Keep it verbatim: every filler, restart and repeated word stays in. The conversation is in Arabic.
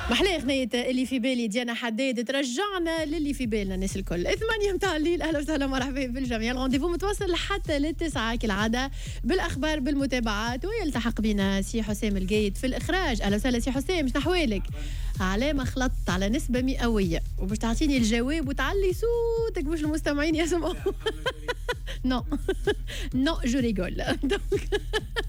محلى أغنية اللي في بالي ديانا حداد ترجعنا للي في بالنا الناس الكل. ثمانية متاع الليل، أهلا وسهلا مرحبا بالجميع. الرونديفو متواصل حتى للتسعة كالعادة بالأخبار بالمتابعات، ويلتحق بنا سي حسام القايد في الإخراج. أهلا وسهلا سي حسام، شنو أحوالك؟ على ما خلطت على نسبة مئوية وباش تعطيني الجواب وتعلي صوتك باش المستمعين يسمعوا. نو نو جو ريغول.